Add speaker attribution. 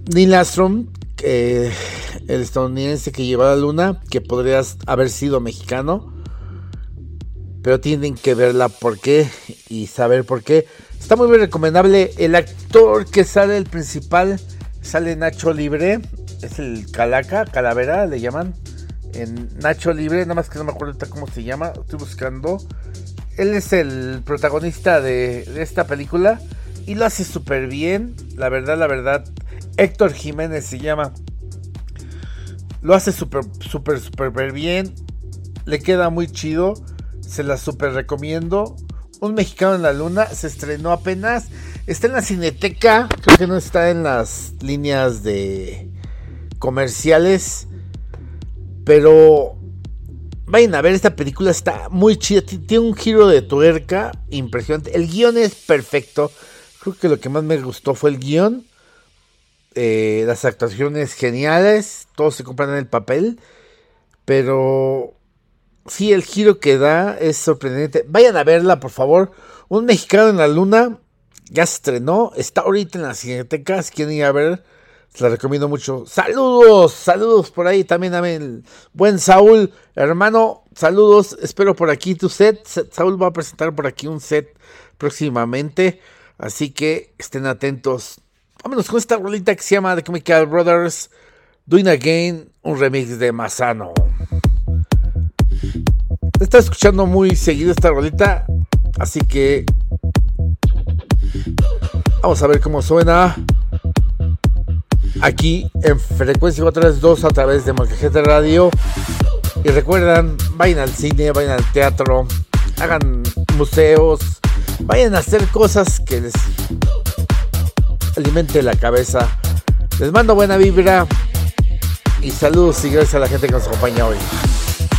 Speaker 1: Neil Armstrong, el estadounidense que llevó a la luna, que podría haber sido mexicano, pero tienen que verla por qué y saber por qué. Está muy recomendable. El actor que sale, el principal, sale Nacho Libre, es el Calavera le llaman, en Nacho Libre, nada más que no me acuerdo cómo se llama, estoy buscando. Él es el protagonista de esta película y lo hace súper bien, la verdad. Héctor Jiménez se llama. Lo hace súper bien. Le queda muy chido. Se la súper recomiendo. Un mexicano en la luna. Se estrenó apenas. Está en la Cineteca. Creo que no está en las líneas de comerciales. Pero vayan a ver esta película. Está muy chida. Tiene un giro de tuerca impresionante. El guión es perfecto. Creo que lo que más me gustó fue el guión. Las actuaciones geniales, todos se compran en el papel, pero sí, el giro que da es sorprendente. Vayan a verla, por favor. Un mexicano en la luna, ya se estrenó, está ahorita en la Cineteca, si quieren ir a ver, se la recomiendo mucho. Saludos por ahí también a el buen Saúl, hermano, saludos, espero por aquí tu set. Saúl va a presentar por aquí un set próximamente, así que estén atentos. Vámonos con esta rolita que se llama The Chemical Brothers, Doing Again, un remix de Mazano. Está escuchando muy seguido esta rolita, así que vamos a ver cómo suena aquí en Frecuencia 432 a través de Molcajete Radio. Y recuerdan, vayan al cine, vayan al teatro, hagan museos, vayan a hacer cosas que les alimente la cabeza. Les mando buena vibra y saludos y gracias a la gente que nos acompaña hoy.